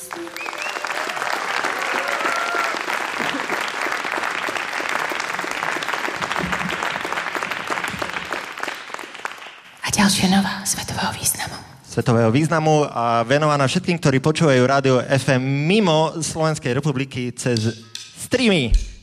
A ďalšia nová svetového významu. Svetového významu a venovaná všetkým, ktorí počúvajú rádio FM mimo Slovenskej republiky cez streamy.